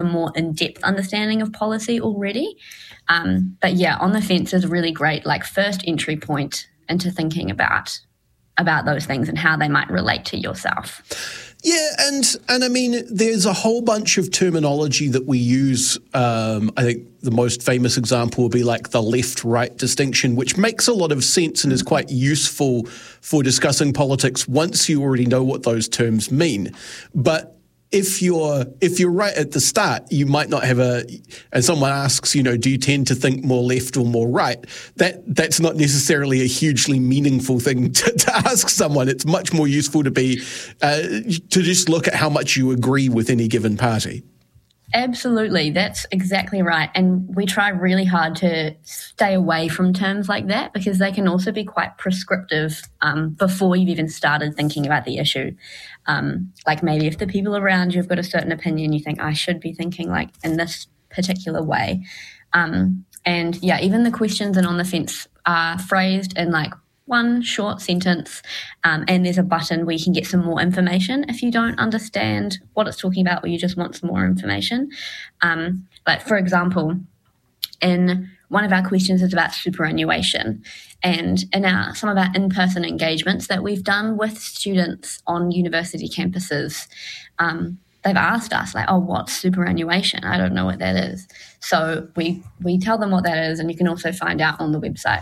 more in-depth understanding of policy already. But yeah, On the Fence is a really great first entry point into thinking about those things and how they might relate to yourself. Yeah, and I mean, there's a whole bunch of terminology that we use. I think the most famous example would be the left-right distinction, which makes a lot of sense and is quite useful for discussing politics once you already know what those terms mean. But if you're right at the start, you might not have and someone asks, do you tend to think more left or more right? That's not necessarily a hugely meaningful thing to ask someone. It's much more useful to just look at how much you agree with any given party. Absolutely, that's exactly right. And we try really hard to stay away from terms like that because they can also be quite prescriptive before you've even started thinking about the issue. Maybe if the people around you have got a certain opinion, you think, I should be thinking in this particular way. And yeah, even the questions in On the Fence are phrased in one short sentence, and there's a button where you can get some more information if you don't understand what it's talking about or you just want some more information. For example, in one of our questions is about superannuation, and in some of our in-person engagements that we've done with students on university campuses, they've asked us what's superannuation? I don't know what that is. So we tell them what that is, and you can also find out on the website.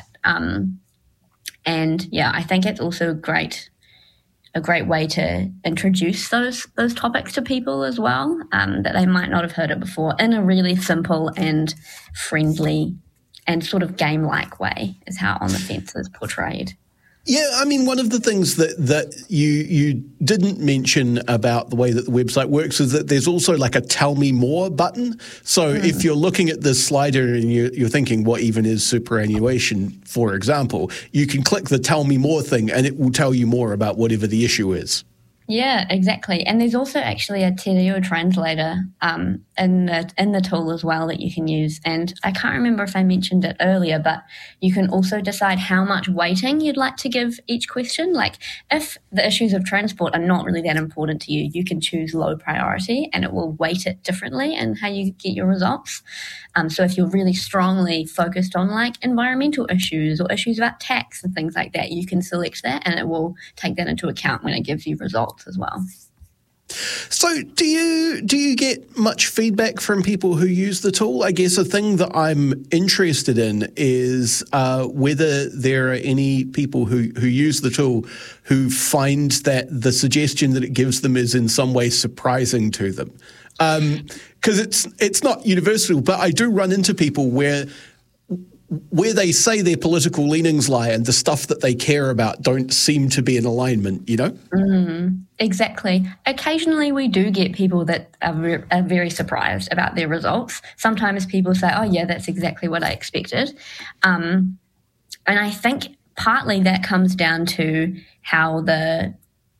And yeah, I think it's also a great way to introduce those topics to people as well, that they might not have heard it before, in a really simple and friendly and sort of game-like way is how On the Fence is portrayed. Yeah, I mean, one of the things that you didn't mention about the way that the website works is that there's also a tell me more button. So if you're looking at this slider and you're thinking, what even is superannuation, for example, you can click the tell me more thing and it will tell you more about whatever the issue is. Yeah, exactly. And there's also actually a te reo translator in the tool as well that you can use. And I can't remember if I mentioned it earlier, but you can also decide how much weighting you'd like to give each question. If the issues of transport are not really that important to you, you can choose low priority and it will weight it differently in how you get your results. So if you're really strongly focused on environmental issues or issues about tax and things like that, you can select that and it will take that into account when it gives you results as well. So do you get much feedback from people who use the tool? I guess a thing that I'm interested in is whether there are any people who use the tool who find that the suggestion that it gives them is in some way surprising to them. Because it's not universal, but I do run into people where they say their political leanings lie and the stuff that they care about don't seem to be in alignment, Exactly. Occasionally we do get people that are very surprised about their results. Sometimes people say, oh yeah, that's exactly what I expected. And I think partly that comes down to how the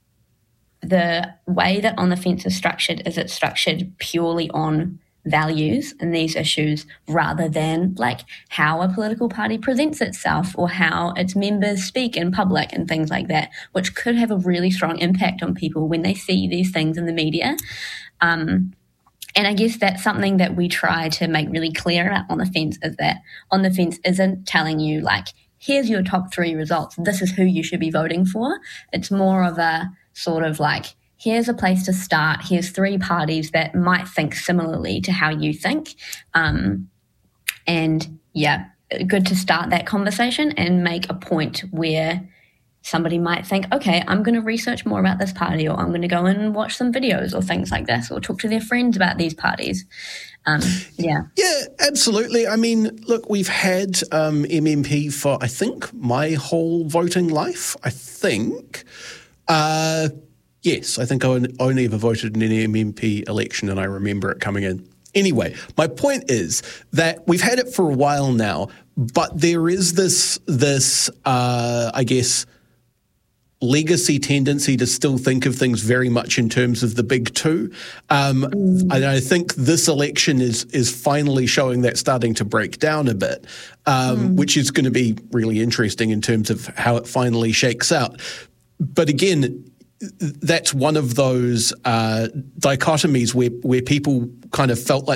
way that On the Fence is structured is it's structured purely on values in these issues rather than how a political party presents itself or how its members speak in public and things like that, which could have a really strong impact on people when they see these things in the media. And I guess that's something that we try to make really clear about On the Fence is that On the Fence isn't telling you here's your top 3 results, this is who you should be voting for. It's more of a sort of here's a place to start. Here's 3 parties that might think similarly to how you think. And yeah, good to start that conversation and make a point where somebody might think, okay, I'm going to research more about this party, or I'm going to go in and watch some videos or things like this, or talk to their friends about these parties. Yeah, absolutely. I mean, look, we've had MMP for, I think, my whole voting life, I think. Yes, I think I only ever voted in an MMP election and I remember it coming in. Anyway, my point is that we've had it for a while now, but there is this I guess, legacy tendency to still think of things very much in terms of the big 2. And I think this election is finally showing that starting to break down a bit, which is going to be really interesting in terms of how it finally shakes out. But again, that's one of those dichotomies where people kind of felt like